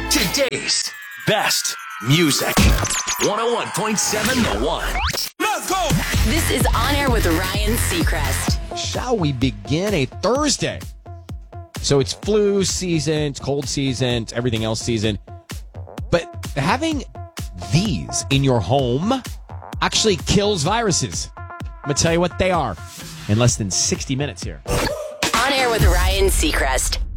Today's best music. 101.7 The One. Let's go. This is On Air with Ryan Seacrest. Shall we begin a Thursday? So it's flu season, it's cold season, it's everything else season. But having these in your home actually kills viruses. I'm going to tell you what they are in less than 60 minutes here. On Air with Ryan Seacrest.